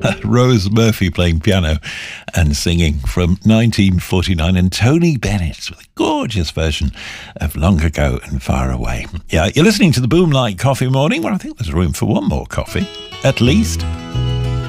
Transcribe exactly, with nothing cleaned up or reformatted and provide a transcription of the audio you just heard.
Rose Murphy playing piano and singing from nineteen forty-nine, and Tony Bennett with a gorgeous version of Long Ago and Far Away. Yeah, you're listening to the Boomlight Coffee Morning, where I think there's room for one more coffee, at least.